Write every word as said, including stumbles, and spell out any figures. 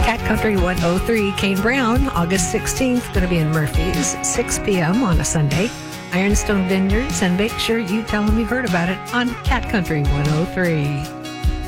Cat Country one oh three. Kane Brown, August sixteenth, going to be in Murphy's, six p.m. on a Sunday. Ironstone Vineyards, and make sure you tell them you heard about it on Cat Country one oh three.